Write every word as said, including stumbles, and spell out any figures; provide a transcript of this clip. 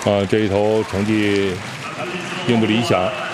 啊，这一头成绩并不理想。